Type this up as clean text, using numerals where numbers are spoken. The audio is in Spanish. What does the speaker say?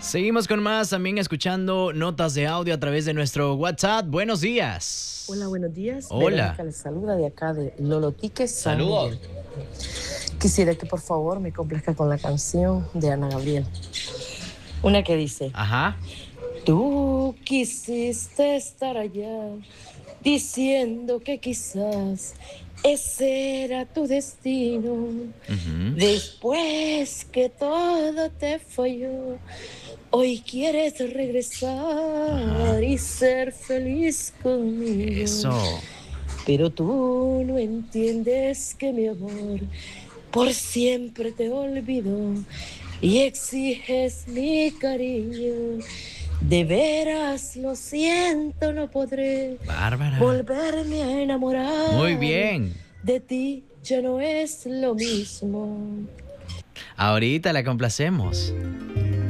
Seguimos con más, también escuchando notas de audio a través de nuestro WhatsApp. Buenos días. Hola, buenos días. Hola. Verónica les saluda de acá de Lolotique, San Saludos. Miguel. Quisiera que por favor me complazca con la canción de Ana Gabriel. Una que dice: Ajá. Tú quisiste estar allá, diciendo que quizás ese era tu destino. Ujú. Después que todo te falló, hoy quieres regresar y ser feliz conmigo. Eso. Pero tú no entiendes que mi amor por siempre te olvidó y exiges mi cariño. De veras lo siento, no podré Bárbara. volverme a enamorar. Muy bien. De ti ya no es lo mismo. Ahorita la complacemos.